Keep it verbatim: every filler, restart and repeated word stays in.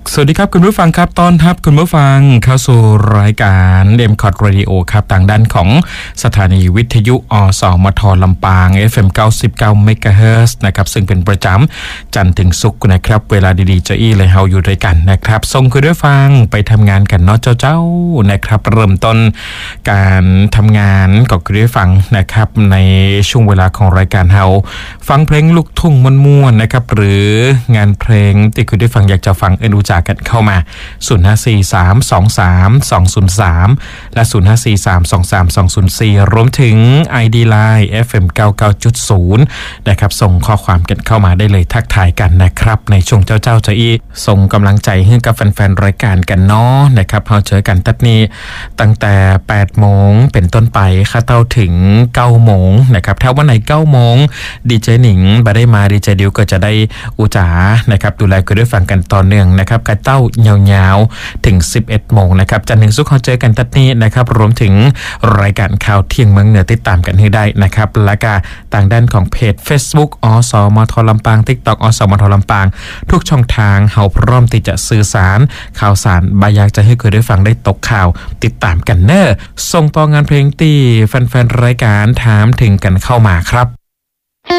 สวัสดีครับคุณผู้ฟังครับต้อนรับคุณผู้ฟังเข้าสู่รายการ เอ็ม คอท Radio ครับทางด้านของสถานีวิทยุอสมทลำปาง เอฟ เอ็ม เก้าสิบเก้า เมกะเฮิรตซ์นะครับซึ่งเป็นประจำจันทร์ถึงศุกร์นะครับเวลาดีๆจะอี้เลยเฮาอยู่ด้วยกันนะครับส่งคุณผู้ฟังไปทำงานกันเนาะเจ้าๆนะครับเริ่มต้นการทำงานกับคุณผู้ฟังนะครับในช่วงเวลาของรายการเฮาฟังเพลงลูกทุ่งม่วนๆนะครับหรืองานเพลงที่คุณผู้ฟังอยากจะฟังเอ็นดูจากกันเข้ามาศูนย์ ห้า สี่ สาม สอง สาม สอง ศูนย์ สามและศูนย์ ห้า สี่ สาม สอง สาม สอง ศูนย์ สี่รวมถึง ไอ ดี Line เอฟ เอ็ม เก้าสิบเก้าจุดศูนย์ นะครับส่งข้อความกันเข้ามาได้เลยทักทายกันนะครับในช่วงเจ้าเจ้าจะอีส่งกำลังใจให้กับแฟนๆรายการกันเนาะนะครับเราเจอกันตัดนี้ตั้งแต่แปดโมงเป็นต้นไปค่าเต้าถึงเก้าโมงนะครับถ้าวันไหนเก้าโมงดีเจหนิงบ่ได้มาดีเจดิวก็จะได้อุจานะครับดูแลคุณได้ฟังกันต่อเนื่องนะครับกระเต้ายาวๆถึงสิบเอ็ดโมงนะครับจันทร์ถึงศุกร์เราเจอกันตัดนี้นะครับรวมถึงรายการข่าวเที่ยงเมืองเหนือติดตามกันให้ได้นะครับและก็ทางด้านของเพจ Facebook อสมทลำปาง TikTok อสมทลำปางทุกช่องทางเฮาพร้อมที่จะสื่อสารข่าวสารบายากจะให้คุณได้ฟังได้ตกข่าวติดตามกันเนอะส่งต่องานเพลงที่แฟนๆรายการถามถึงกันเข้ามาครับ